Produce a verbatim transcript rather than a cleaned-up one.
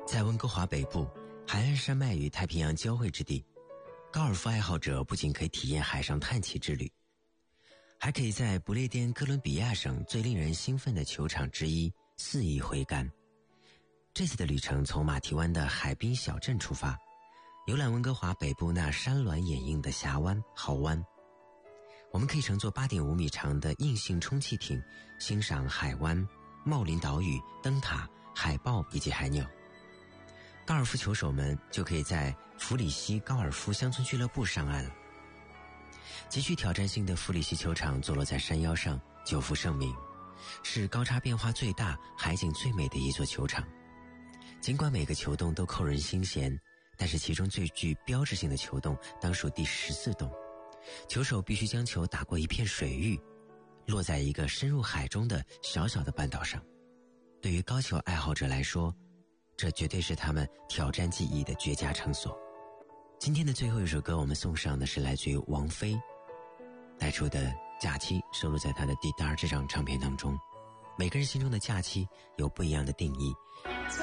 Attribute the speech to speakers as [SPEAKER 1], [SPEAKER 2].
[SPEAKER 1] 在温哥华北部，海岸山脉与太平洋交汇之地，高尔夫爱好者不仅可以体验海上探奇之旅，还可以在不列颠哥伦比亚省最令人兴奋的球场之一肆意挥杆。这次的旅程从马蹄湾的海滨小镇出发，游览温哥华北部那山峦掩映的峡湾豪湾。我们可以乘坐 八点五米长的硬性充气艇，欣赏海湾、茂林岛屿、灯塔、海豹以及海鸟。高尔夫球手们就可以在弗里西高尔夫乡村俱乐部上岸了。极具挑战性的弗里西球场坐落在山腰上，久负盛名，是高差变化最大、海景最美的一座球场。尽管每个球洞都扣人心弦，但是其中最具标志性的球洞当属第十四洞。球手必须将球打过一片水域，落在一个深入海中的小小的半岛上。对于高球爱好者来说，这绝对是他们挑战记忆的绝佳场所。今天的最后一首歌，我们送上的是来自于王菲带出的《假期》，收录在她的第二这张唱片当中。每个人心中的假期有不一样的定义。